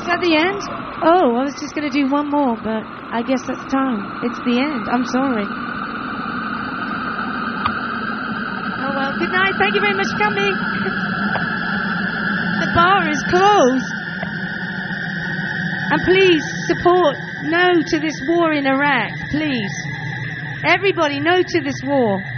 that the end? Oh, I was just going to do one more, but I guess that's time. It's the end. I'm sorry. Oh, well, good night. Thank you very much for coming. The bar is closed. And please support No to this war in Iraq. Please. Everybody, no to this war.